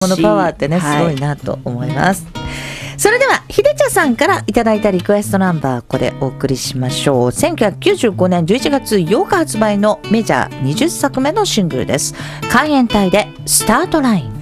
このパワーってね、すごいなと思います。それではひでちゃさんからいただいたリクエストナンバー、これお送りしましょう。1995年11月8日発売のメジャー20作目のシングルです。海援隊でスタートライン。